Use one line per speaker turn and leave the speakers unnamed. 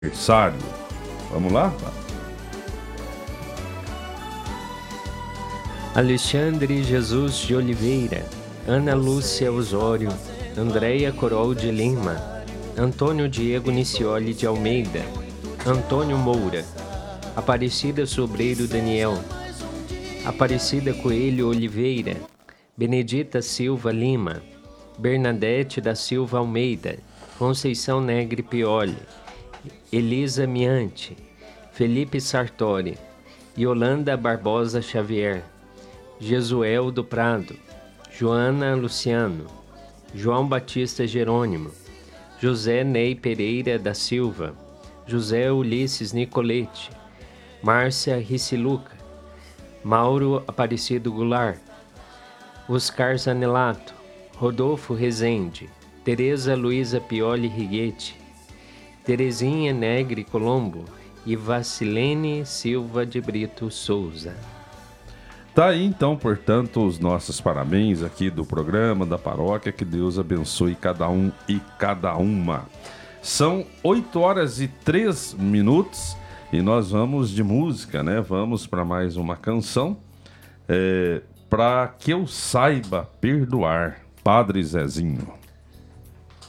aniversário. Vamos lá?
Alexandre Jesus de Oliveira, Ana Lúcia Osório, Andréia Corol de Lima, Antônio Diego Nicioli de Almeida, Antônio Moura, Aparecida Sobreiro Daniel, Aparecida Coelho Oliveira, Benedita Silva Lima, Bernadette da Silva Almeida, Conceição Negre Pioli, Elisa Miante, Felipe Sartori, Yolanda Barbosa Xavier, Jesuel do Prado, Joana Luciano, João Batista Jerônimo, José Ney Pereira da Silva, José Ulisses Nicolete, Márcia Riciluca, Mauro Aparecido Goulart, Oscar Zanelato, Rodolfo Rezende, Tereza Luiza Pioli Riguete, Terezinha Negre Colombo e Vacilene Silva de Brito Souza.
Tá aí então, portanto, os nossos parabéns aqui do programa, da paróquia. Que Deus abençoe cada um e cada uma. São 8h03 e nós vamos de música, né? Vamos para mais uma canção. Para que eu saiba perdoar, Padre Zezinho.